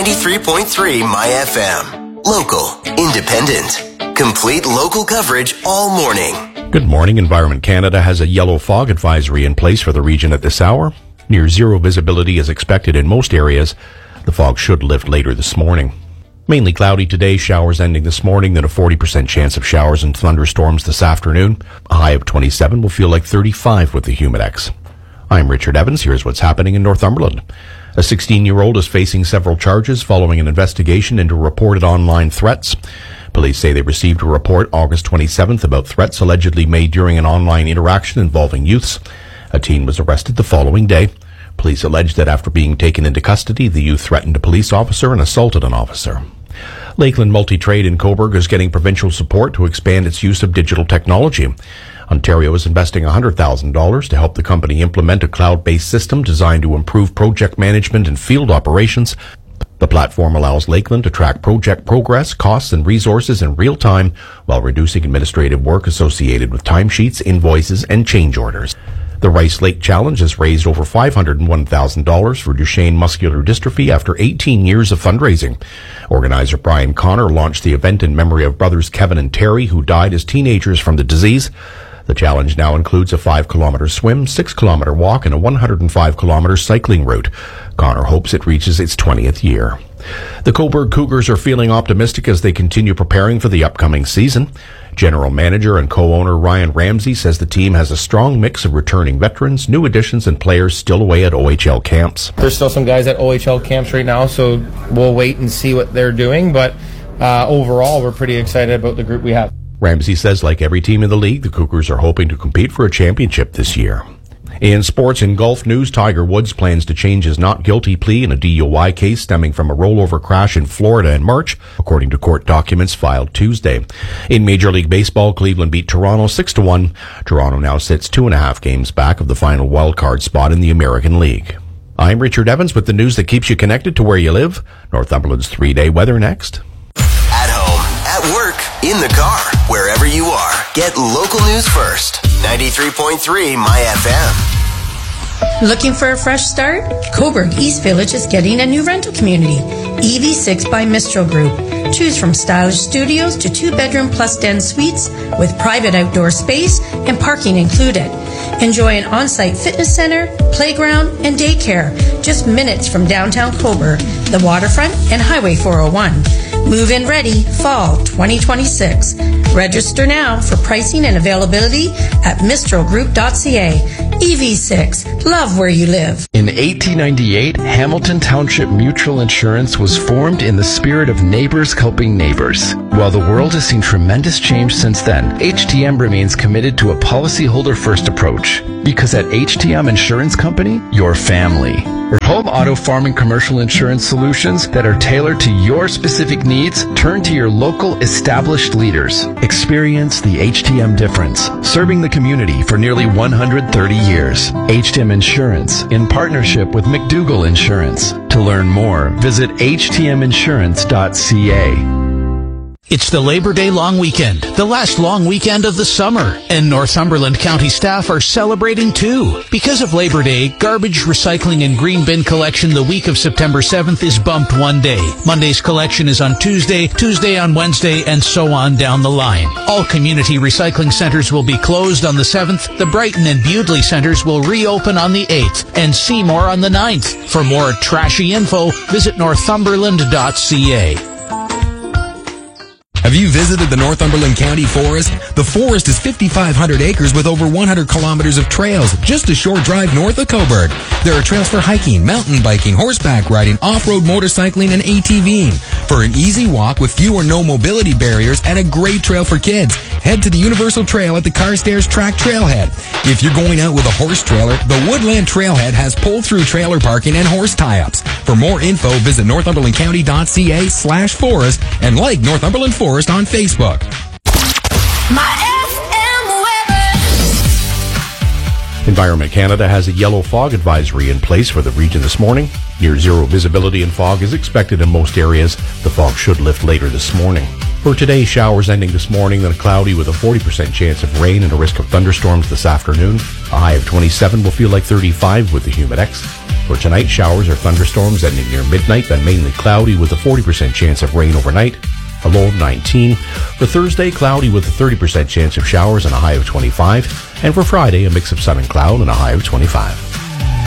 93.3 My FM. Local, independent, complete local coverage all morning. Good morning. Environment Canada has a yellow fog advisory in place for the region at this hour. Near zero visibility is expected in most areas. The fog should lift later this morning. Mainly cloudy today, showers ending this morning, then a 40% chance of showers and thunderstorms this afternoon. A high of 27 will feel like 35 with the Humidex. I'm Richard Evans. Here's what's happening in Northumberland. A 16-year-old is facing several charges following an investigation into reported online threats. Police say they received a report August 27th about threats allegedly made during an online interaction involving youths. A teen was arrested the following day. Police allege that after being taken into custody, the youth threatened a police officer and assaulted an officer. Lakeland Multi-Trade in Cobourg is getting provincial support to expand its use of digital technology. Ontario is investing $100,000 to help the company implement a cloud-based system designed to improve project management and field operations. The platform allows Lakeland to track project progress, costs, and resources in real time while reducing administrative work associated with timesheets, invoices, and change orders. The Rice Lake Challenge has raised over $501,000 for Duchenne muscular dystrophy after 18 years of fundraising. Organizer Brian Connor launched the event in memory of brothers Kevin and Terry, who died as teenagers from the disease. The challenge now includes a 5-kilometer swim, 6-kilometer walk, and a 105-kilometer cycling route. Connor hopes it reaches its 20th year. The Cobourg Cougars are feeling optimistic as they continue preparing for the upcoming season. General manager and co-owner Ryan Ramsey says the team has a strong mix of returning veterans, new additions, and players still away at OHL camps. There's still some guys at OHL camps right now, so we'll wait and see what they're doing, but overall we're pretty excited about the group we have. Ramsey says like every team in the league, the Cougars are hoping to compete for a championship this year. In sports and golf news, Tiger Woods plans to change his not guilty plea in a DUI case stemming from a rollover crash in Florida in March, according to court documents filed Tuesday. In Major League Baseball, Cleveland beat Toronto 6-1. Toronto now sits 2.5 games back of the final wildcard spot in the American League. I'm Richard Evans with the news that keeps you connected to where you live. Northumberland's 3-day weather next. At home, at work, in the car, wherever you are, get local news first. 93.3 My FM. Looking for a fresh start? Cobourg East Village is getting a new rental community, EV6 by Mistral Group. Choose from stylish studios to 2-bedroom plus den suites with private outdoor space and parking included. Enjoy an on-site fitness center, playground, and daycare just minutes from downtown Cobourg, the waterfront, and Highway 401. Move-in ready fall 2026. Register now for pricing and availability at mistralgroup.ca. EV6. Love where you live. In 1898, Hamilton Township Mutual Insurance was formed in the spirit of neighbors helping neighbors. While the world has seen tremendous change since then, HTM remains committed to a policyholder-first approach. Because at HTM Insurance Company, your family. Home, auto, farm, and commercial insurance solutions that are tailored to your specific needs, turn to your local established leaders. Experience the HTM difference, serving the community for nearly 130 years. HTM Insurance, in partnership with McDougall Insurance. To learn more, visit htminsurance.ca. It's the Labor Day long weekend, the last long weekend of the summer, and Northumberland County staff are celebrating too. Because of Labor Day, garbage, recycling, and green bin collection the week of September 7th is bumped one day. Monday's collection is on Tuesday, Tuesday on Wednesday, and so on down the line. All community recycling centers will be closed on the 7th. The Brighton and Bewdley centers will reopen on the 8th, and Seymour on the 9th. For more trashy info, visit northumberland.ca. Have you visited the Northumberland County Forest? The forest is 5,500 acres with over 100 kilometers of trails, just a short drive north of Cobourg. There are trails for hiking, mountain biking, horseback riding, off-road motorcycling, and ATVing. For an easy walk with few or no mobility barriers and a great trail for kids, head to the Universal Trail at the Carstairs Track Trailhead. If you're going out with a horse trailer, the Woodland Trailhead has pull-through trailer parking and horse tie-ups. For more info, visit northumberlandcounty.ca/forest and like Northumberland Forest on Facebook. My FM weather. Environment Canada has a yellow fog advisory in place for the region this morning. Near zero visibility and fog is expected in most areas. The fog should lift later this morning. For today, showers ending this morning, then cloudy with a 40% chance of rain and a risk of thunderstorms this afternoon. A high of 27 will feel like 35 with the Humidex. For tonight, showers or thunderstorms ending near midnight, then mainly cloudy with a 40% chance of rain overnight. A low of 19. For Thursday, cloudy with a 30% chance of showers and a high of 25. And for Friday, a mix of sun and cloud and a high of 25.